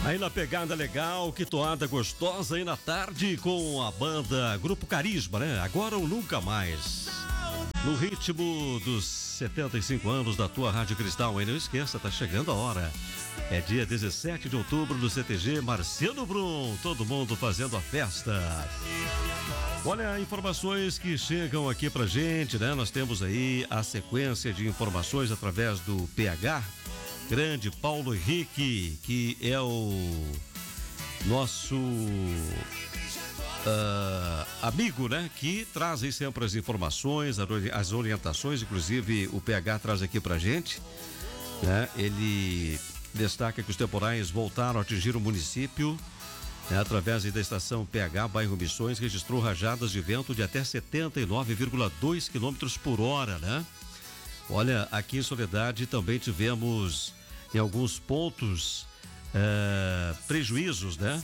Aí na pegada legal, que toada gostosa aí na tarde com a banda Grupo Carisma, né? Agora ou nunca mais. No ritmo dos 75 anos da tua Rádio Cristal, aí não esqueça, tá chegando a hora. É dia 17 de outubro do CTG Marciano Brum, todo mundo fazendo a festa. Olha, informações que chegam aqui pra gente, né? Nós temos aí a sequência de informações através do PH, grande Paulo Henrique, que é o nosso amigo, né? Que traz aí sempre as informações, as orientações, inclusive o PH traz aqui pra gente, né? Ele destaca que os temporais voltaram a atingir o município, né? Através da estação PH, bairro Missões, registrou rajadas de vento de até 79,2 km por hora, né? Olha, aqui em Soledade também tivemos em alguns pontos prejuízos, né?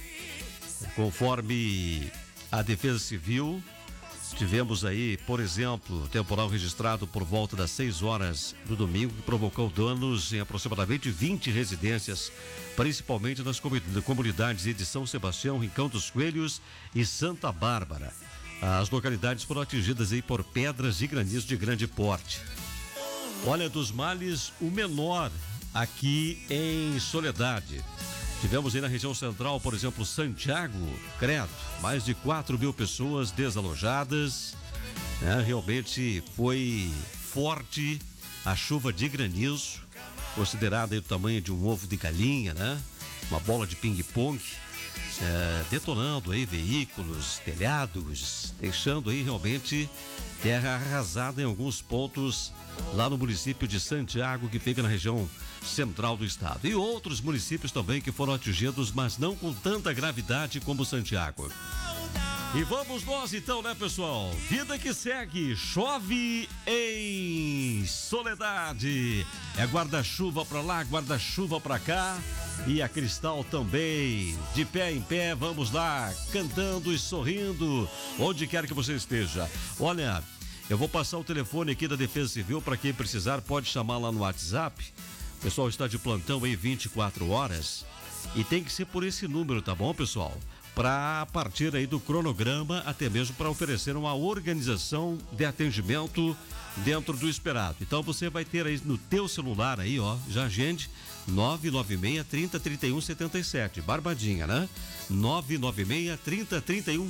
Conforme a Defesa Civil, tivemos aí, por exemplo, temporal registrado por volta das 6 horas do domingo, que provocou danos em aproximadamente 20 residências, principalmente nas comunidades de São Sebastião, Rincão dos Coelhos e Santa Bárbara. As localidades foram atingidas aí por pedras e granizo de grande porte. Olha, dos males, o menor aqui em Soledade. Tivemos aí na região central, por exemplo, Santiago, credo, mais de 4.000 pessoas desalojadas, né? Realmente foi forte a chuva de granizo, considerada aí do tamanho de um ovo de galinha, né? Uma bola de ping-pong, detonando aí veículos, telhados, deixando aí realmente terra arrasada em alguns pontos lá no município de Santiago, que fica na região central do estado. E outros municípios também que foram atingidos, mas não com tanta gravidade como Santiago. E vamos nós então, né, pessoal? Vida que segue, chove em Soledade. É guarda-chuva pra lá, guarda-chuva pra cá. E a Cristal também, de pé em pé, vamos lá, cantando e sorrindo, onde quer que você esteja. Olha, eu vou passar o telefone aqui da Defesa Civil para quem precisar, pode chamar lá no WhatsApp. O pessoal está de plantão aí 24 horas e tem que ser por esse número, tá bom, pessoal? Para partir aí do cronograma, até mesmo para oferecer uma organização de atendimento dentro do esperado. Então você vai ter aí no teu celular aí, ó, já agende 996 30 31 77, Barbadinha, né? 996 30 31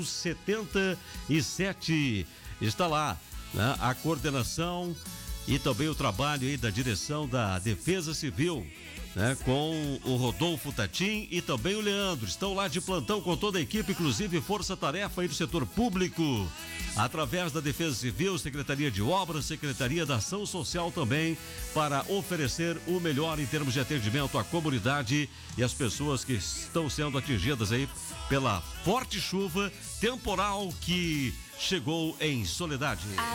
77, está lá, né? A coordenação e também o trabalho aí da direção da Defesa Civil, né, com o Rodolfo Tatim e também o Leandro, estão lá de plantão com toda a equipe, inclusive força-tarefa aí do setor público, através da Defesa Civil, Secretaria de Obras, Secretaria da Ação Social também, para oferecer o melhor em termos de atendimento à comunidade e às pessoas que estão sendo atingidas aí pela forte chuva temporal que chegou em Soledade.